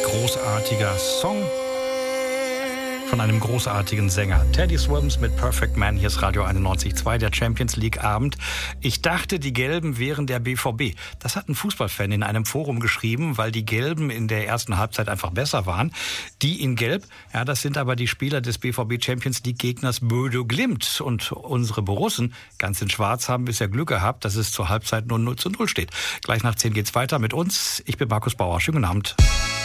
Großartiger Song von einem großartigen Sänger. Teddy Swims mit Perfect Man. Hier ist Radio 91.2, der Champions League Abend. Ich dachte, die Gelben wären der BVB. Das hat ein Fußballfan in einem Forum geschrieben, weil die Gelben in der ersten Halbzeit einfach besser waren. Die in Gelb, ja, das sind aber die Spieler des BVB Champions League Gegners Bodo Glimt. Und unsere Borussen, ganz in Schwarz, haben bisher Glück gehabt, dass es zur Halbzeit nur 0:0 steht. Gleich nach 10 geht's weiter mit uns. Ich bin Markus Bauer. Schönen guten Abend.